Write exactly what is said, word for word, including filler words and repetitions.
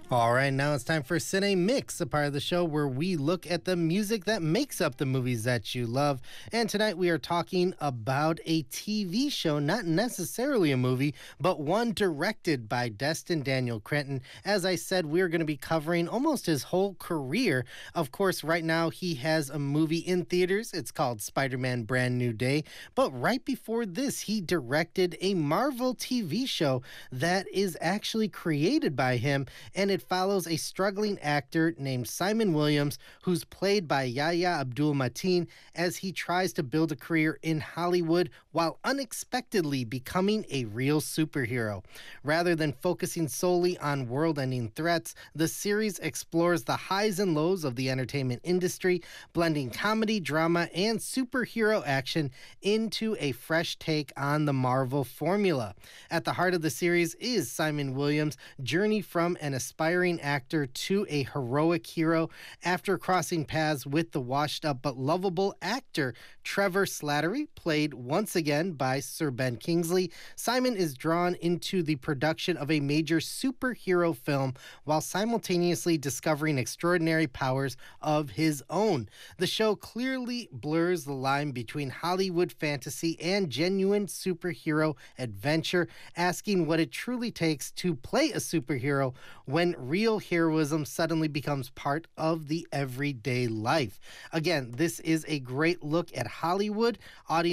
All right, now it's time for Cine Mix, a part of the show where we look at the music that makes up the movies that you love. And tonight we are talking about a T V show, not necessarily a movie, but one directed by Destin Daniel Cretton. As I said, we're going to be covering almost his whole career. Of course, right now he has a movie in theaters. It's called Spider-Man Brand New Day. But right before this, he directed a Marvel T V show that is actually created by him, and it follows a struggling actor named Simon Williams, who's played by Yahya Abdul-Mateen, as he tries to build a career in Hollywood while unexpectedly becoming a real superhero. Rather than focusing solely on world-ending threats, the series explores the highs and lows of the entertainment industry, blending comedy, drama, and superhero action into a fresh take on the Marvel formula. At the heart of the series is Simon Williams' journey from an aspiring actor to a heroic hero after crossing paths with the washed-up but lovable actor Trevor Slattery, played once again by Sir Ben Kingsley. Simon is drawn into the production of a major superhero film while simultaneously discovering extraordinary powers of his own. The show clearly blurs the line between Hollywood fantasy and genuine superhero adventure, asking what it truly takes to play a superhero when real heroism suddenly becomes part of the everyday life. Again, this is a great look at Hollywood. Audience